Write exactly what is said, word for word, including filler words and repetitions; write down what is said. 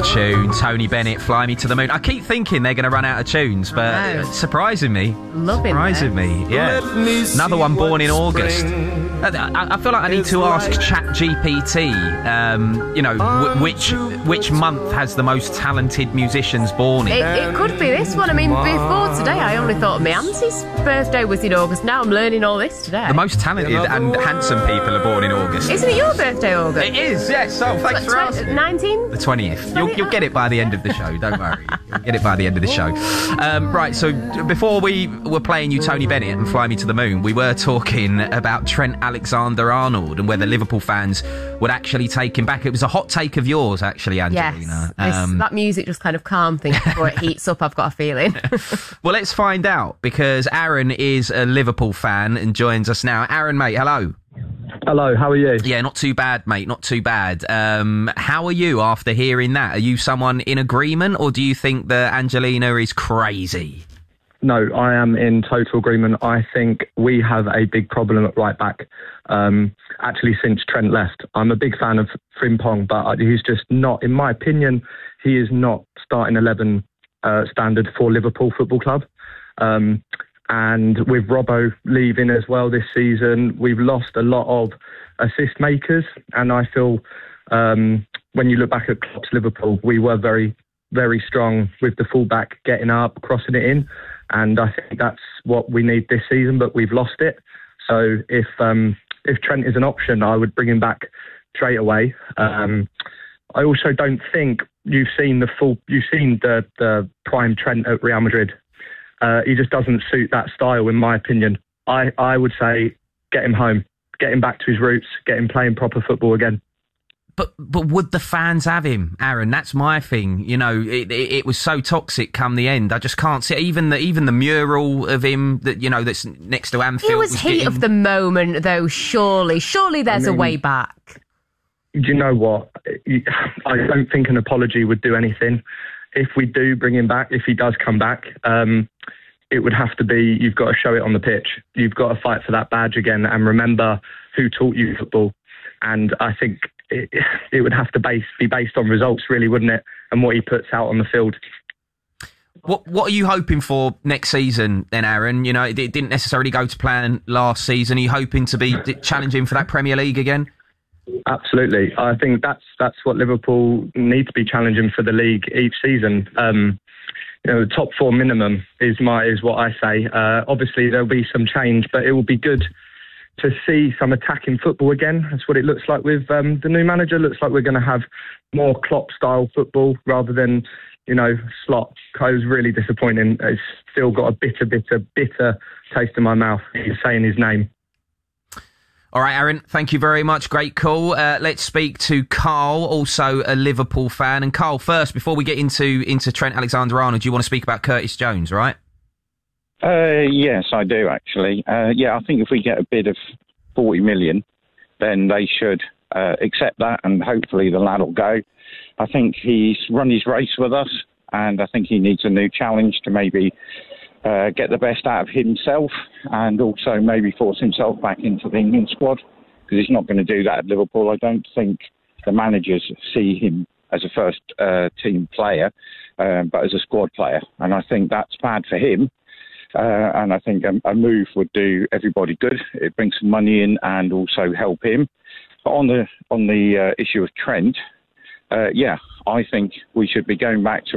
tune. Tony Bennett, Fly Me to the Moon. I keep thinking they're going to run out of tunes, but it's surprising me. Loving Surprising that. me, yeah. Another one born in August. I, I feel like I need to ask ChatGPT, um, you know, w- which which month has the most talented musicians born in. It, it could be this one. I mean, before today, I only thought my auntie's birthday was in August. Now I'm learning all this today. The most talented and handsome people are born in August. Isn't it your birthday, August? It is, yes. So thanks What, for asking. nineteen? The twentieth. You'll, you'll get it by the end of the show, don't worry. You'll get it by the end of the show. Um, right, so before we were playing you Tony Bennett and Fly Me to the Moon, we were talking about Trent Alexander-Arnold and whether Liverpool fans would actually take him back. It was a hot take of yours, actually, Angelina. Yes. Um, that music just kind of calmed things before it heats up, I've got a feeling. well, let's find out, because Aaron is a Liverpool fan and joins us now. Aaron, mate, hello. Hello, how are you? Yeah, not too bad, mate, not too bad. Um, how are you after hearing that? Are you someone in agreement, or do you think that Angelina is crazy? No, I am in total agreement. I think we have a big problem at right back, um, actually since Trent left. I'm a big fan of Frimpong, but he's just not, in my opinion, he is not starting eleven uh, standard for Liverpool Football Club. Um, and with Robbo leaving as well this season, we've lost a lot of assist makers. And I feel um, when you look back at Klopp's Liverpool, we were very, very strong with the fullback getting up, crossing it in. And I think that's what we need this season, but we've lost it. So if um, if Trent is an option, I would bring him back straight away. Um, I also don't think you've seen the full, you've seen the, the prime Trent at Real Madrid. Uh, he just doesn't suit that style, in my opinion. I, I would say get him home, get him back to his roots, get him playing proper football again. But but would the fans have him, Aaron? That's my thing. You know, it, it, it was so toxic come the end. I just can't see even the even the mural of him that you know that's next to Anfield. It was, was heat getting... of the moment, though. Surely, surely there's I mean, a way back. Do you know what? I don't think an apology would do anything. If we do bring him back, if he does come back, um, it would have to be you've got to show it on the pitch. You've got to fight for that badge again and remember who taught you football. And I think it, it would have to base, be based on results, really, wouldn't it? And what he puts out on the field. What What are you hoping for next season then, Aaron? You know, it, it didn't necessarily go to plan last season. Are you hoping to be challenging for that Premier League again? Absolutely. I think that's that's what Liverpool need to be challenging for the league each season. Um, you know, the top four minimum is my is what I say. Uh, obviously, there'll be some change, but it will be good to see some attacking football again. That's what it looks like with um, the new manager. Looks like we're going to have more Klopp-style football rather than, you know, slot. It was really disappointing. It's still got a bitter, bitter, bitter taste in my mouth saying his name. All right, Aaron, thank you very much. Great call. Uh, let's speak to Carl, also a Liverpool fan. And Carl, first, before we get into, into Trent Alexander-Arnold, you want to speak about Curtis Jones, right? Uh, yes, I do, actually. Uh, yeah, I think if we get a bid of forty million, then they should uh, accept that, and hopefully the lad will go. I think he's run his race with us, and I think he needs a new challenge to maybe uh, get the best out of himself, and also maybe force himself back into the England squad, because he's not going to do that at Liverpool. I don't think the managers see him as a first uh, team player, uh, but as a squad player, and I think that's bad for him. Uh, and I think a, a move would do everybody good. It brings some money in and also help him. But on the on the uh, issue of Trent, uh, yeah, I think we should be going back to